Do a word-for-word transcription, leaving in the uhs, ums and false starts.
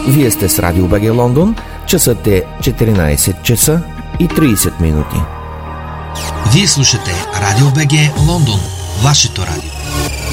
Вие сте с Радио БГ Лондон. Часът е четиринайсет часа и трийсет минути. Вие слушате Радио БГ Лондон, вашето радио.